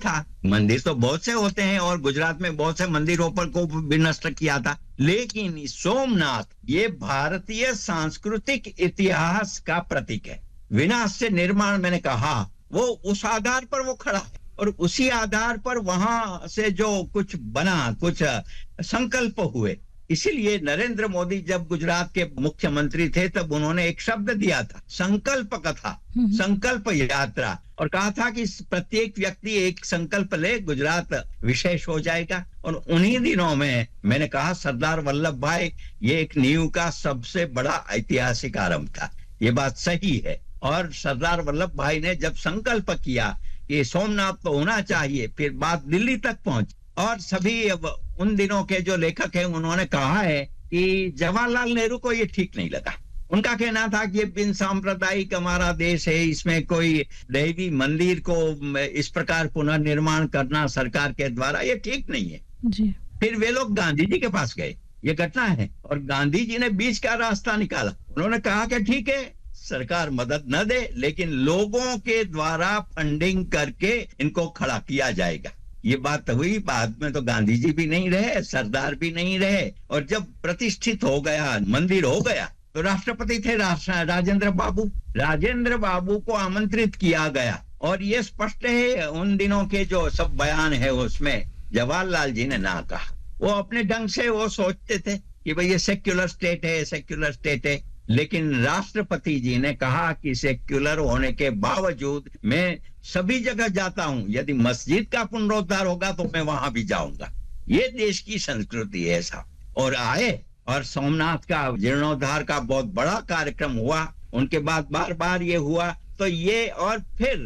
था। मंदिर तो बहुत से होते हैं और गुजरात में बहुत से मंदिरों पर को भी नष्ट किया था, लेकिन सोमनाथ ये भारतीय सांस्कृतिक इतिहास का प्रतीक है। विनाश से निर्माण मैंने कहा, वो उस आधार पर वो खड़ा है और उसी आधार पर वहां से जो कुछ बना, कुछ संकल्प हुए। इसीलिए नरेंद्र मोदी जब गुजरात के मुख्यमंत्री थे तब उन्होंने एक शब्द दिया था, संकल्प कथा, संकल्प यात्रा, और कहा था कि प्रत्येक व्यक्ति एक संकल्प ले, गुजरात विशेष हो जाएगा। और उन्हीं दिनों में मैंने कहा सरदार वल्लभ भाई ये एक नींव का सबसे बड़ा ऐतिहासिक आरंभ था। ये बात सही है। और सरदार वल्लभ भाई ने जब संकल्प किया कि सोमनाथ तो होना चाहिए, फिर बात दिल्ली तक पहुंची और सभी उन दिनों के जो लेखक हैं उन्होंने कहा है कि जवाहरलाल नेहरू को ये ठीक नहीं लगा। उनका कहना था कि ये बिन सांप्रदायिक हमारा देश है, इसमें कोई दैवी मंदिर को इस प्रकार पुनर्निर्माण करना सरकार के द्वारा ये ठीक नहीं है जी। फिर वे लोग गांधी जी के पास गए, ये घटना है, और गांधी जी ने बीच का रास्ता निकाला। उन्होंने कहा कि ठीक है सरकार मदद न दे, लेकिन लोगों के द्वारा फंडिंग करके इनको खड़ा किया जाएगा। ये बात हुई। बाद में तो गांधी जी भी नहीं रहे, सरदार भी नहीं रहे, और जब प्रतिष्ठित हो गया, मंदिर हो गया, तो राष्ट्रपति थे राजेंद्र बाबू। राजेंद्र बाबू को आमंत्रित किया गया और ये स्पष्ट है उन दिनों के जो सब बयान है उसमें जवाहरलाल जी ने ना कहा। वो अपने ढंग से वो सोचते थे कि भाई ये सेक्युलर स्टेट है, सेक्युलर स्टेट है, लेकिन राष्ट्रपति जी ने कहा कि सेक्युलर होने के बावजूद मैं सभी जगह जाता हूं, यदि मस्जिद का पुनरुद्धार होगा तो मैं वहां भी जाऊंगा। ये देश की संस्कृति है साहब। और आए और सोमनाथ का जीर्णोद्धार का बहुत बड़ा कार्यक्रम हुआ। उनके बाद बार बार ये हुआ, तो ये और फिर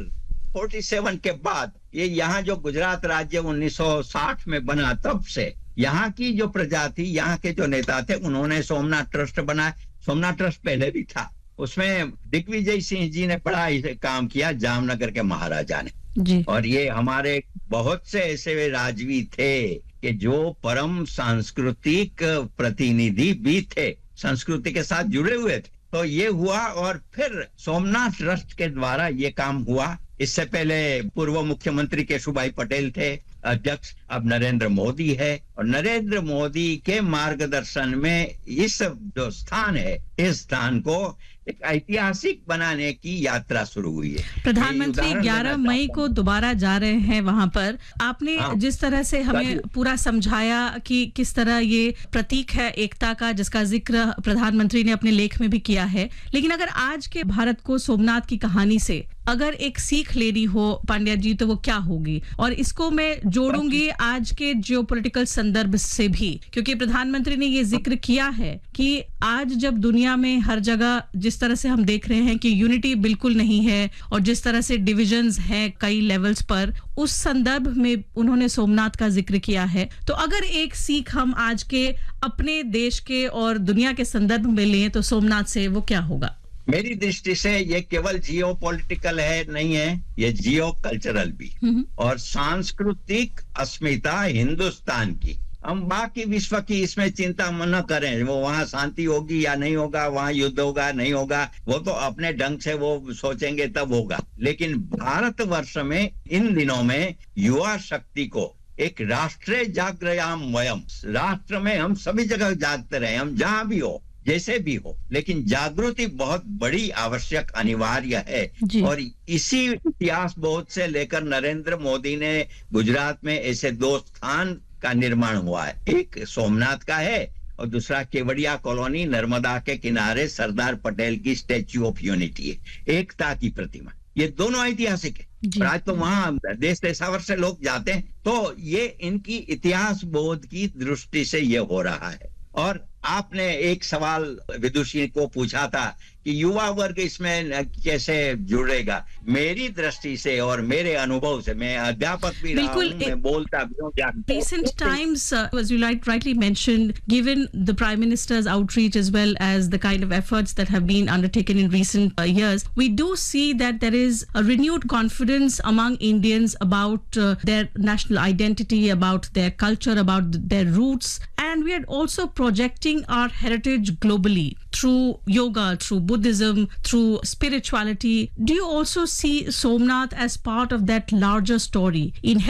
47 के बाद ये यहाँ जो गुजरात राज्य 1960 में बना, तब से यहाँ की जो प्रजा थी, यहाँ के जो नेता थे, उन्होंने सोमनाथ ट्रस्ट बनाया। सोमनाथ ट्रस्ट पहले भी था, उसमें दिग्विजय सिंह जी ने बड़ा काम किया, जामनगर के महाराजा ने जी। और ये हमारे बहुत से ऐसे राजवी थे कि जो परम सांस्कृतिक प्रतिनिधि भी थे, संस्कृति के साथ जुड़े हुए थे। तो ये हुआ और फिर सोमनाथ ट्रस्ट के द्वारा ये काम हुआ। इससे पहले पूर्व मुख्यमंत्री केशुभाई पटेल थे अध्यक्ष, अब नरेंद्र मोदी है, और नरेंद्र मोदी के मार्गदर्शन में इस जो स्थान है, इस स्थान को एक ऐतिहासिक बनाने की यात्रा शुरू हुई है। प्रधानमंत्री 11 मई को दोबारा जा रहे हैं वहां पर। आपने जिस तरह से हमें पूरा समझाया कि किस तरह ये प्रतीक है एकता का, जिसका जिक्र प्रधानमंत्री ने अपने लेख में भी किया है, लेकिन अगर आज के भारत को सोमनाथ की कहानी से अगर एक सीख लेनी हो पांड्या जी, तो वो क्या होगी? और इसको मैं जोड़ूंगी आज के जियोपॉलिटिकल संदर्भ से भी, क्योंकि प्रधानमंत्री ने ये जिक्र किया है कि आज जब दुनिया में हर जगह जिस तरह से हम देख रहे हैं कि यूनिटी बिल्कुल नहीं है और जिस तरह से डिविजन्स हैं कई लेवल्स पर, उस संदर्भ में उन्होंने सोमनाथ का जिक्र किया है। तो अगर एक सीख हम आज के अपने देश के और दुनिया के संदर्भ में लें तो सोमनाथ से वो क्या होगा? मेरी दृष्टि से ये केवल जियो पॉलिटिकल है नहीं है, ये जियो कल्चरल भी और सांस्कृतिक अस्मिता हिंदुस्तान की। हम बाकी विश्व की इसमें चिंता न करें, वो वहाँ शांति होगी या नहीं होगा, वहाँ युद्ध होगा नहीं होगा, वो तो अपने ढंग से वो सोचेंगे तब होगा। लेकिन भारतवर्ष में इन दिनों में युवा शक्ति को एक राष्ट्रीय जागृयाम वयम, राष्ट्र में हम सभी जगह जागते रहे, हम जहां भी हो जैसे भी हो, लेकिन जागृति बहुत बड़ी आवश्यक अनिवार्य है। और इसी इतिहास बोध से लेकर नरेंद्र मोदी ने गुजरात में ऐसे 2 स्थान का निर्माण हुआ है, एक सोमनाथ का है और दूसरा केवड़िया कॉलोनी नर्मदा के किनारे सरदार पटेल की स्टैच्यू ऑफ यूनिटी है, एकता की प्रतिमा। ये दोनों ऐतिहासिक है। आज तो वहां देश देशावर से लोग जाते हैं, तो ये इनकी इतिहास बोध की दृष्टि से ये हो रहा है। और आपने एक सवाल विदुषी को पूछा था कि युवा वर्ग इसमें कैसे जुड़ेगा। मेरी दृष्टि से और मेरे अनुभव से, मैं अध्यापक भी रहा हूं, मैं बोलता भी हूं। Recent times, as you rightly mentioned, given the Prime Minister's outreach as well as the kind of efforts that have been undertaken in recent years, we do see that there is a renewed confidence among Indians about their national identity, about their culture, about their roots, and we are also projecting our heritage globally through yoga, through Buddhism, through spirituality. Do you also see Somnath as part of that larger story in